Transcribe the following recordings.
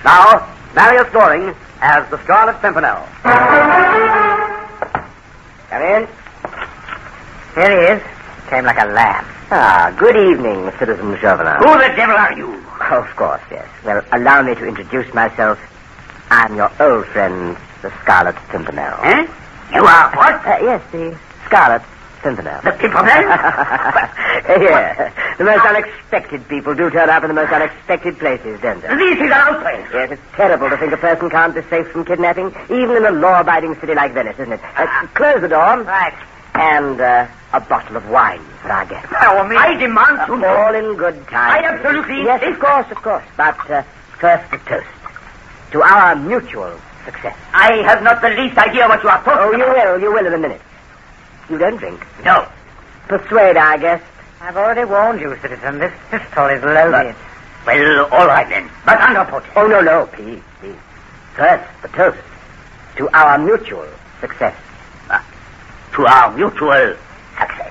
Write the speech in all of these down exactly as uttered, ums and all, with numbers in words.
Now, Marius Doring as the Scarlet Pimpernel. Come in. Here he is. Came like a lamb. Ah, good evening, Citizen Chauvelin. Who the devil are you? Oh, of course, yes. Well, allow me to introduce myself. I'm your old friend, the Scarlet Pimpernel. Eh? You are what? Uh, yes, the Scarlet Pimpernel. The Pimpernel? Yeah. The most unexpected people do turn up in the most unexpected places, don't they? This is an outrage. Yes, it's terrible to think a person can't be safe from kidnapping, even in a law-abiding city like Venice, isn't it? Uh, close the door. Right. And uh, a bottle of wine for our guest. Oh, me. I demand to know. All in good time. I absolutely Yes, insist. of course, of course. But uh, first a toast. To our mutual success. I have not the least idea what you are talking Oh, you about. will, you will in a minute. You don't drink. No. Persuade our guest. I've already warned you, citizen. This pistol is loaded. But, well, all right then. But under protest. Oh, no, no, please, please. First, the toast. To our mutual success. Uh, to our mutual success.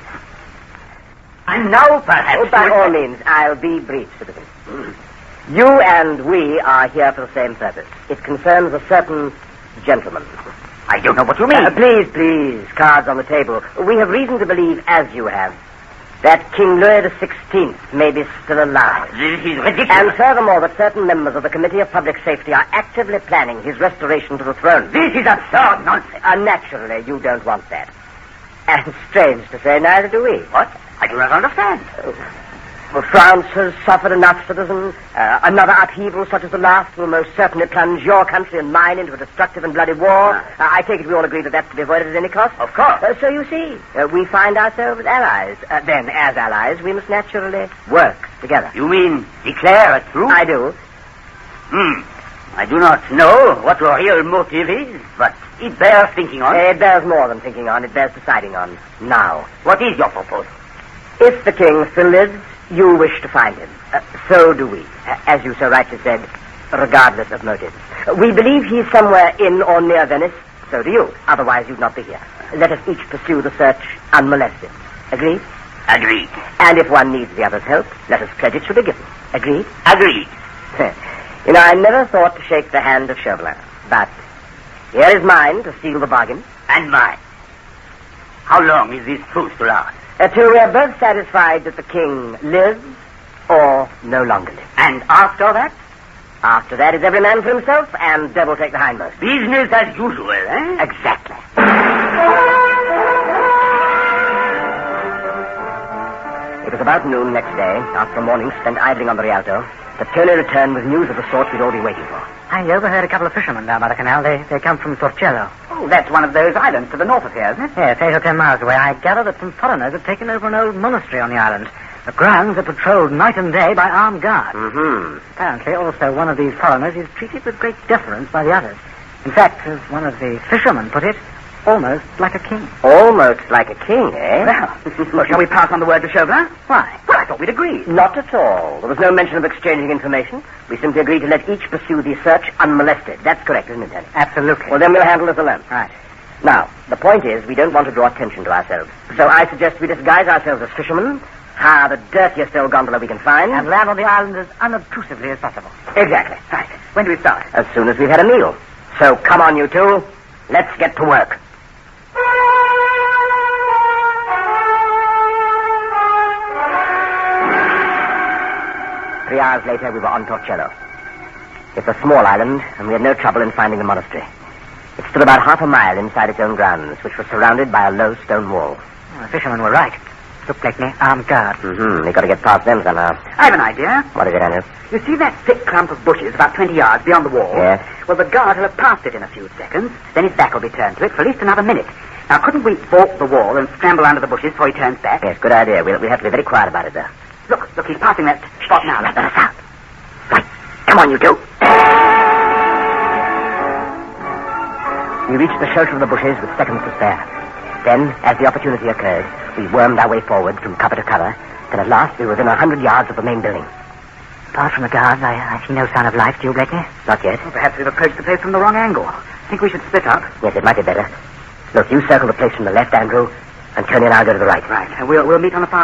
And now, perhaps... Oh, by you all will- means, I'll be brief, citizen. You and we are here for the same purpose. It concerns a certain gentleman. I don't know what you mean. Uh, please, please, cards on the table. We have reason to believe, as you have, that King Louis the Sixteenth may be still alive. This is ridiculous. And furthermore, that certain members of the Committee of Public Safety are actively planning his restoration to the throne. This is absurd nonsense. Uh, naturally, you don't want that. And strange to say, neither do we. What? I do not understand. Well, France has suffered enough, citizen. Uh, another upheaval such as the last will most certainly plunge your country and mine into a destructive and bloody war. Uh, I take it we all agree that that's to be avoided at any cost. Of course. Uh, so you see, uh, we find ourselves allies. Uh, then, as allies, we must naturally work together. You mean declare a truce? I do. Hmm. I do not know what your real motive is, but it bears thinking on. It bears more than thinking on. It bears deciding on. Now, What is your proposal? if the king still lives, you wish to find him. Uh, so do we, uh, as you so rightly said, regardless of motives. Uh, we believe he's somewhere in or near Venice. So do you. Otherwise, you'd not be here. Let us each pursue the search unmolested. Agreed? Agreed. And if one needs the other's help, let us pledge it shall be given. Agreed? Agreed. You know, I never thought to shake the hand of Chauvelin. But here is mine to seal the bargain. And mine. How long is this truce to last? Until we are both satisfied that the king lives or no longer lives. And after that? After that is every man for himself, and devil take the hindmost. Business as usual, eh? Exactly. It was about noon next day, after a morning spent idling on the Rialto, that Tony returned with news of the sort we'd all been waiting for. I overheard a couple of fishermen down by the canal. They they come from Torcello. Oh, that's one of those islands to the north of here, isn't it? Yes, eight or ten miles away. I gather that some foreigners have taken over an old monastery on the island. The grounds are patrolled night and day by armed guards. Mm-hmm. Apparently, also, one of these foreigners is treated with great deference by the others. In fact, as one of the fishermen put it, almost like a king. Almost like a king, eh? Well, well, shall we pass on the word to Chauvelin? Why? Well, I thought we'd agreed. Not at all. There was no mention of exchanging information. We simply agreed to let each pursue the search unmolested. That's correct, isn't it, Tony? Absolutely. Well, then we'll handle this alone. Right. Now, the point is, we don't want to draw attention to ourselves. So I suggest we disguise ourselves as fishermen, hire the dirtiest old gondola we can find. And land on the island as unobtrusively as possible. Exactly. Right. When do we start? As soon as we've had a meal. So come on, you two. Let's get to work. Three hours later, we were on Torcello. It's a small island, and we had no trouble in finding the monastery. It stood about half a mile inside its own grounds, which were surrounded by a low stone wall. Oh, the fishermen were right. Looked like an armed guard. Mm-hmm. We've got to get past them somehow. I have an idea. What is it, Andrew? You see that thick clump of bushes about twenty yards beyond the wall? Yes. Well, the guard will have passed it in a few seconds. Then his back will be turned to it for at least another minute. Now, couldn't we vault the wall and scramble under the bushes before he turns back? Yes, good idea. We'll, we'll have to be very quiet about it, though. Look, look, he's passing that spot now. Let us out. Right. Come on, you two. We reached the shelter of the bushes with seconds to spare. Then, as the opportunity occurred, we wormed our way forward from cover to cover, till at last we were within a hundred yards of the main building. Apart from the guards, I, I see no sign of life. Do you, Blakely? Not yet. Well, perhaps we've approached the place from the wrong angle. I think we should split up. Yes, it might be better. Look, you circle the place from the left, Andrew, and Tony and I'll go to the right. Right. And we'll, we'll meet on the far